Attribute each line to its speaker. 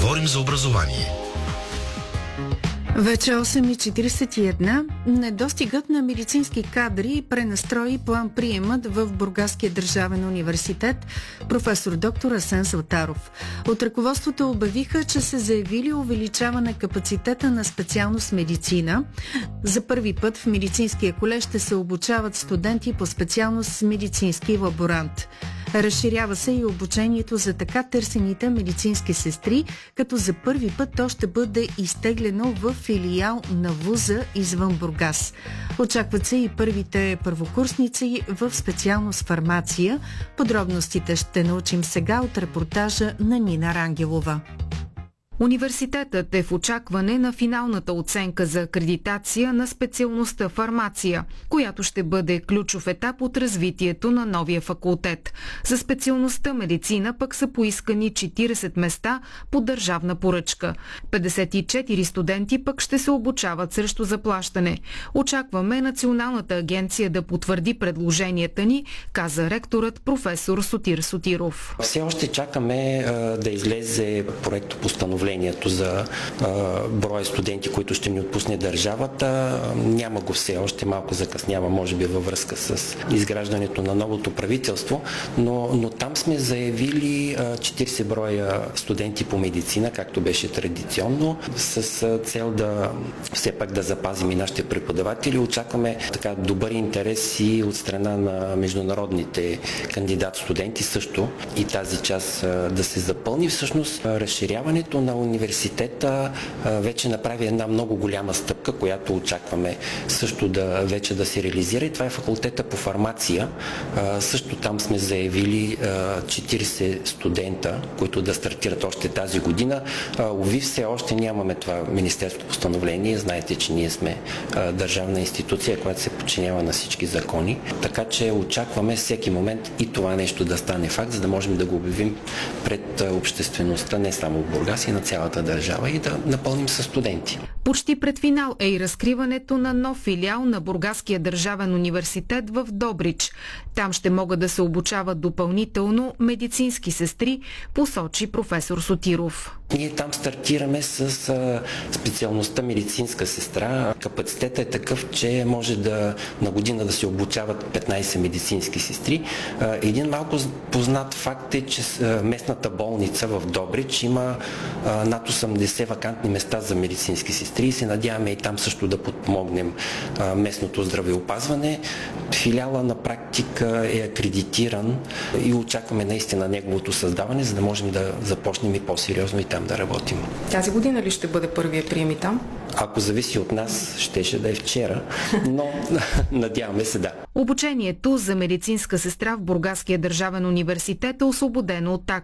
Speaker 1: Говорим за образование.
Speaker 2: Вече 8:41. Недостигът на медицински кадри пренастрои план-приемът в Бургаския държавен университет, професор доктор Асен Златаров. От ръководството обявиха, че са заявили увеличаване капацитета на специалност медицина. За първи път в медицинския колеж ще се обучават студенти по специалност медицински лаборант. Разширява се и обучението за така търсените медицински сестри, като за първи път то ще бъде изтеглено в филиал на вуза извън Бургас. Очакват се и първите първокурсници в специалност фармация. Подробностите ще научим сега от репортажа на Нина Рангелова.
Speaker 3: Университетът е в очакване на финалната оценка за акредитация на специалността фармация, която ще бъде ключов етап от развитието на новия факултет. За специалността медицина пък са поискани 40 места по държавна поръчка. 54 студенти пък ще се обучават срещу заплащане. Очакваме Националната агенция да потвърди предложенията ни, каза ректорът професор Сотир Сотиров.
Speaker 4: Все още чакаме да излезе проектопостановлението за броя студенти, които ще ни отпусне държавата. Няма го все още, малко закъснява, може би във връзка с изграждането на новото правителство, но там сме заявили 40 броя студенти по медицина, както беше традиционно, с цел да все пак да запазим и нашите преподаватели. Очакваме така добър интерес и от страна на международните кандидат-студенти също и тази част да се запълни. Всъщност разширяването на университета вече направи една много голяма стъпка, която очакваме също вече да се реализира, и това е факултета по фармация. Също там сме заявили 40 студента, които да стартират още тази година. Уви, все още нямаме това министерство постановление. Знаете, че ние сме държавна институция, която се подчинява на всички закони. Така че очакваме всеки момент и това нещо да стане факт, за да можем да го обявим пред обществеността, не само в Бургас, и на цялата държава, и да напълним със студенти.
Speaker 3: Почти пред финал е и разкриването на нов филиал на Бургаския държавен университет в Добрич. Там ще могат да се обучават допълнително медицински сестри, посочи професор Сотиров.
Speaker 4: Ние там стартираме с специалността медицинска сестра. Капацитетът е такъв, че може на година да се обучават 15 медицински сестри. Един малко познат факт е, че местната болница в Добрич има над 80 вакантни места за медицински сестри и се надяваме и там също да подпомогнем местното здравеопазване. Филиала на практика е акредитиран и очакваме наистина неговото създаване, за да можем да започнем и по-сериозно и там да работим.
Speaker 5: Тази година ли ще бъде първия прием и там?
Speaker 4: Ако зависи от нас, щеше да е вчера, но надяваме се да.
Speaker 3: Обучението за медицинска сестра в Бургаския държавен университет е освободено от такси.